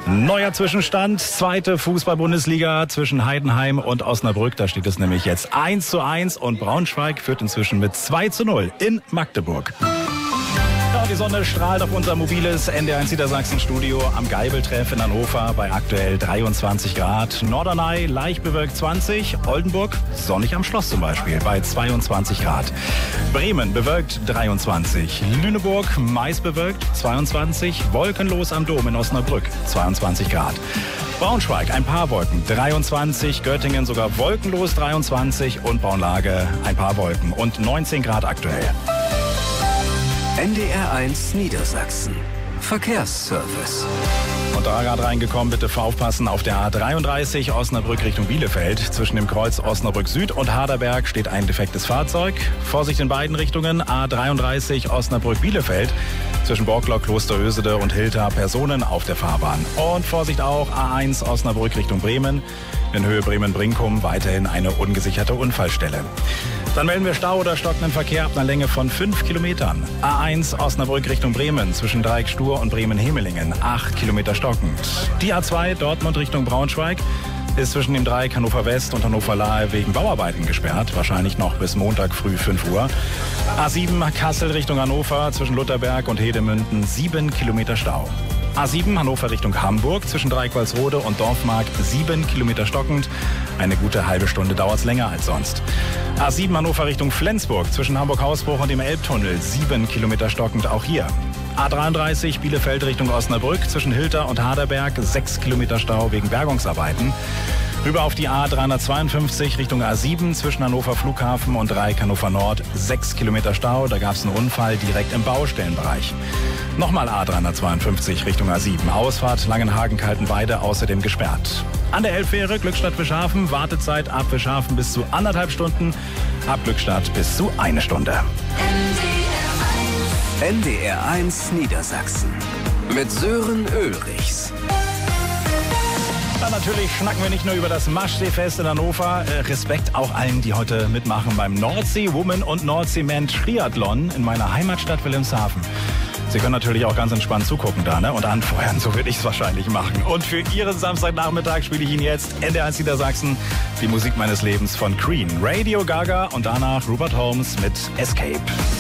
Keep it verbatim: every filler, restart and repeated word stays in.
Neuer Zwischenstand, zweite Fußball-Bundesliga zwischen Heidenheim und Osnabrück. Da steht es nämlich jetzt eins zu eins und Braunschweig führt inzwischen mit zwei zu null in Magdeburg. Ja, die Sonne strahlt auf unser mobiles N D eins Niedersachsen-Studio am Geibeltreff in Hannover bei aktuell dreiundzwanzig Grad. Norderney leicht bewölkt zwanzig, Oldenburg sonnig am Schloss zum Beispiel bei zweiundzwanzig Grad. Bremen bewölkt dreiundzwanzig, Lüneburg meist bewölkt zweiundzwanzig, wolkenlos am Dom in Osnabrück zweiundzwanzig Grad. Braunschweig ein paar Wolken dreiundzwanzig, Göttingen sogar wolkenlos dreiundzwanzig und Braunlage ein paar Wolken und neunzehn Grad aktuell. N D R eins Niedersachsen. Verkehrsservice. Und da gerade reingekommen, bitte aufpassen, auf der A dreiunddreißig Osnabrück Richtung Bielefeld. Zwischen dem Kreuz Osnabrück Süd und Haderberg steht ein defektes Fahrzeug. Vorsicht in beiden Richtungen, A dreiunddreißig Osnabrück Bielefeld. Zwischen Borglock, Klosterösede und Hilter Personen auf der Fahrbahn. Und Vorsicht auch, A eins Osnabrück Richtung Bremen. In Höhe Bremen-Brinkum weiterhin eine ungesicherte Unfallstelle. Dann melden wir Stau oder stockenden Verkehr ab einer Länge von fünf Kilometern. A eins Osnabrück Richtung Bremen zwischen Dreieck Stur und Bremen-Hemelingen, acht Kilometer stockend. Die A zwei Dortmund Richtung Braunschweig ist zwischen dem Dreieck Hannover West und Hannover Lahe wegen Bauarbeiten gesperrt, wahrscheinlich noch bis Montag früh fünf Uhr. A sieben Kassel Richtung Hannover zwischen Lutherberg und Hedemünden, sieben Kilometer Stau. A sieben Hannover Richtung Hamburg zwischen Dreieck-Walsrode und Dorfmark, sieben Kilometer stockend. Eine gute halbe Stunde dauert es länger als sonst. A sieben Hannover Richtung Flensburg zwischen Hamburg-Hausbruch und dem Elbtunnel, sieben Kilometer stockend auch hier. A dreiunddreißig Bielefeld Richtung Osnabrück zwischen Hilter und Haderberg, sechs Kilometer Stau wegen Bergungsarbeiten. Rüber auf die A dreihundertzweiundfünfzig Richtung A sieben zwischen Hannover Flughafen und Dreieck Hannover Nord, sechs Kilometer Stau. Da gab es einen Unfall direkt im Baustellenbereich. Nochmal A dreihundertzweiundfünfzig Richtung A sieben, Ausfahrt Langenhagen-Kaltenweide außerdem gesperrt. An der Elbfähre Glückstadt-Wischhafen, Wartezeit ab Wischhafen bis zu anderthalb Stunden, ab Glückstadt bis zu eine Stunde. N D R eins Niedersachsen mit Sören Ulrichs. Dann natürlich schnacken wir nicht nur über das Maschseefest in Hannover. Äh, Respekt auch allen, die heute mitmachen beim Nordsee Woman und Nordsee Man Triathlon in meiner Heimatstadt Wilhelmshaven. Sie können natürlich auch ganz entspannt zugucken da, ne? Und anfeuern, so würde ich es wahrscheinlich machen. Und für Ihren Samstagnachmittag spiele ich Ihnen jetzt N D R eins Niedersachsen die Musik meines Lebens von Queen, Radio Gaga und danach Rupert Holmes mit Escape.